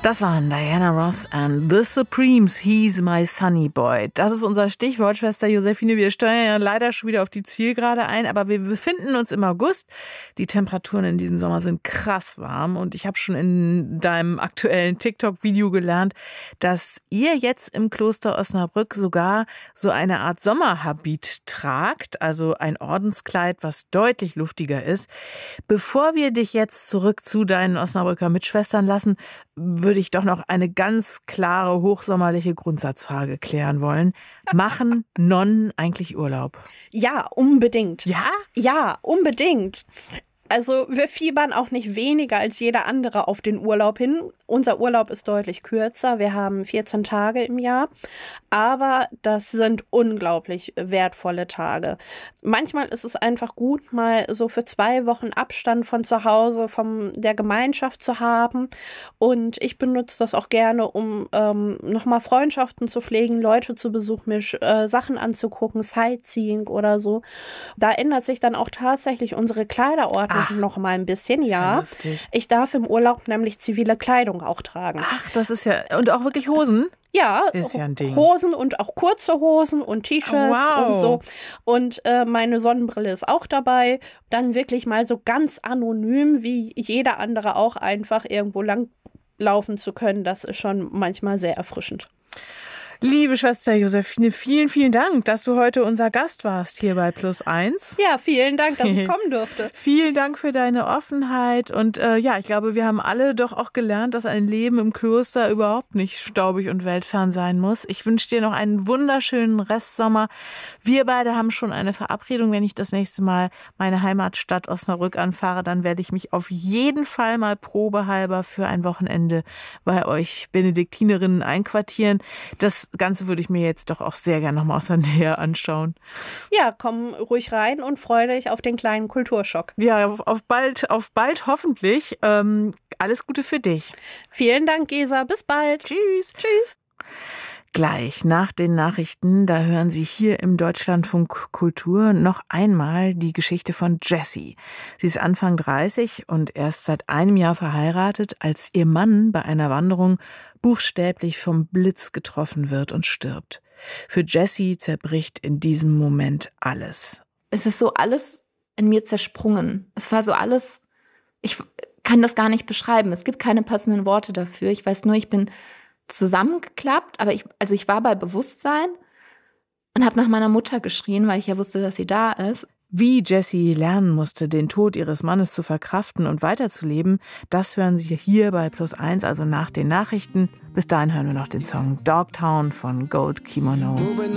Das waren Diana Ross and The Supremes, He's My Sunny Boy. Das ist unser Stichwort, Schwester Josephine. Wir steuern ja leider schon wieder auf die Zielgerade ein, aber wir befinden uns im August. Die Temperaturen in diesem Sommer sind krass warm und ich habe schon in deinem aktuellen TikTok-Video gelernt, dass ihr jetzt im Kloster Osnabrück sogar so eine Art Sommerhabit tragt, also ein Ordenskleid, was deutlich luftiger ist. Bevor wir dich jetzt zurück zu deinen Osnabrücker Mitschwestern lassen, würde ich doch noch eine ganz klare, hochsommerliche Grundsatzfrage klären wollen. Machen Nonnen eigentlich Urlaub? Ja, unbedingt. Ja? Ja, unbedingt. Also wir fiebern auch nicht weniger als jeder andere auf den Urlaub hin. Unser Urlaub ist deutlich kürzer. Wir haben 14 Tage im Jahr. Aber das sind unglaublich wertvolle Tage. Manchmal ist es einfach gut, mal so für 2 Wochen Abstand von zu Hause, von der Gemeinschaft zu haben. Und ich benutze das auch gerne, um nochmal Freundschaften zu pflegen, Leute zu besuchen, mir Sachen anzugucken, Sightseeing oder so. Da ändert sich dann auch tatsächlich unsere Kleiderordnung noch mal ein bisschen, ja. Lustig. Ich darf im Urlaub nämlich zivile Kleidung auch tragen. Ach, das ist ja... Und auch wirklich Hosen? Ja, ist ja ein Ding. Hosen und auch kurze Hosen und T-Shirts und so. Und meine Sonnenbrille ist auch dabei. Dann wirklich mal so ganz anonym, wie jeder andere auch, einfach irgendwo lang laufen zu können. Das ist schon manchmal sehr erfrischend. Liebe Schwester Josephine, vielen, vielen Dank, dass du heute unser Gast warst hier bei +1. Ja, vielen Dank, dass ich kommen durfte. Vielen Dank für deine Offenheit und ja, ich glaube, wir haben alle doch auch gelernt, dass ein Leben im Kloster überhaupt nicht staubig und weltfern sein muss. Ich wünsche dir noch einen wunderschönen Restsommer. Wir beide haben schon eine Verabredung. Wenn ich das nächste Mal meine Heimatstadt Osnabrück anfahre, dann werde ich mich auf jeden Fall mal probehalber für ein Wochenende bei euch Benediktinerinnen einquartieren. Das Ganze würde ich mir jetzt doch auch sehr gerne nochmal aus der Nähe anschauen. Ja, komm ruhig rein und freue dich auf den kleinen Kulturschock. Ja, auf bald hoffentlich. Alles Gute für dich. Vielen Dank, Gesa. Bis bald. Tschüss. Tschüss. Gleich nach den Nachrichten, da hören Sie hier im Deutschlandfunk Kultur noch einmal die Geschichte von Jessie. Sie ist Anfang 30 und erst seit einem Jahr verheiratet, als ihr Mann bei einer Wanderung buchstäblich vom Blitz getroffen wird und stirbt. Für Jessie zerbricht in diesem Moment alles. Es ist so alles in mir zersprungen. Es war so alles, ich kann das gar nicht beschreiben. Es gibt keine passenden Worte dafür. Ich weiß nur, ich bin zusammengeklappt, aber ich war bei Bewusstsein und habe nach meiner Mutter geschrien, weil ich ja wusste, dass sie da ist. Wie Jessie lernen musste, den Tod ihres Mannes zu verkraften und weiterzuleben, das hören Sie hier bei +1, also nach den Nachrichten. Bis dahin hören wir noch den Song Dogtown von Gold Kimono.